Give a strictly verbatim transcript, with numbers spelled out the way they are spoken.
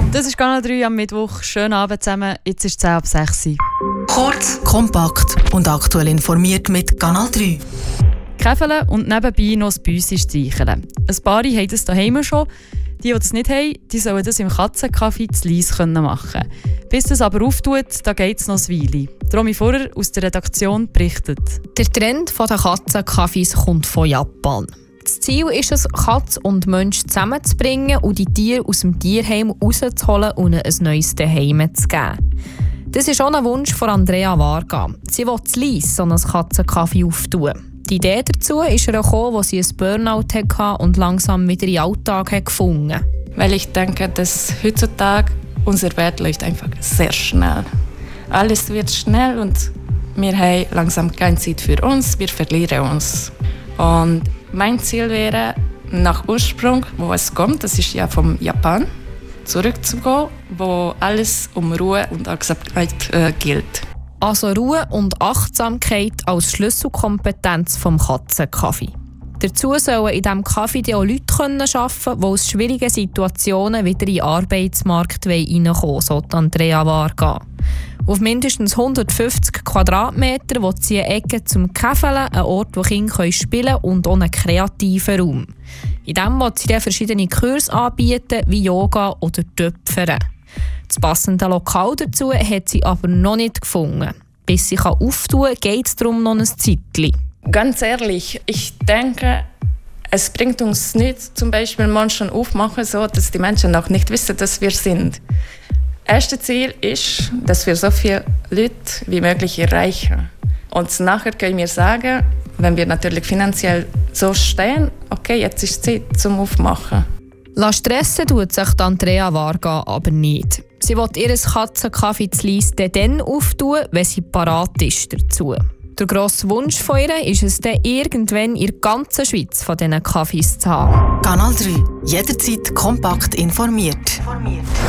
Das ist Kanal drei am Mittwoch. Schönen Abend zusammen. Jetzt ist es zehn ab sechs. Kurz, kompakt und aktuell informiert mit Kanal drei. Käfeln und nebenbei noch das Büssi streicheln. Ein paar haben das daheim schon. Die, die das nicht haben, die sollen das im Katzenkaffee zu Lies machen. Bis das aber auftut, da geht es noch eine Weile. Romy Vorer aus der Redaktion berichtet. Der Trend der Katzenkaffees kommt von Japan. Das Ziel ist es, Katz und Mensch zusammenzubringen und die Tiere aus dem Tierheim rauszuholen und ihnen ein neues Zuhause zu geben. Das ist auch ein Wunsch von Andrea Varga. Sie will zu Lies so einen Katzenkaffee auftun. Die Idee dazu ist ihr gekommen, als sie ein Burnout hatte und langsam wieder in den Alltag gefunden hat. Weil ich denke, dass heutzutage unsere Welt läuft einfach sehr schnell. Alles wird schnell und wir haben langsam keine Zeit für uns, wir verlieren uns. Und mein Ziel wäre, nach Ursprung, wo es kommt, das ist ja vom Japan, zurückzugehen, wo alles um Ruhe und Achtsamkeit äh, gilt. Also Ruhe und Achtsamkeit als Schlüsselkompetenz vom Katzenkaffee. Dazu sollen in diesem Kaffee auch Leute arbeiten können, die aus schwierigen Situationen wieder in den Arbeitsmarkt reinkommen wollen, so Andrea Varga. Auf mindestens hundertfünfzig Quadratmeter will sie eine Ecke zum Käfeln, einen Ort, wo Kinder spielen können und auch einen kreativen Raum. In diesem will sie dann verschiedene Kurse anbieten, wie Yoga oder Töpfern. Das passende Lokal dazu hat sie aber noch nicht gefunden. Bis sie auftun kann, geht es darum noch ein Zeitchen. Ganz ehrlich, ich denke, es bringt uns nichts, zum Beispiel Menschen aufmachen, so dass die Menschen noch nicht wissen, dass wir sind. Das erste Ziel ist, dass wir so viele Leute wie möglich erreichen. Und nachher können wir sagen, wenn wir natürlich finanziell so stehen, okay, jetzt ist Zeit zum Aufmachen. La stressen tut sich Andrea Varga aber nicht. Sie will ihr Katzenkaffee zu Lies dann auftun, wenn sie parat ist dazu. Der grosse Wunsch von ihr ist es dann, irgendwann in der ganzen Schweiz von diesen Kaffees zu haben. Kanal drei. Jederzeit kompakt informiert.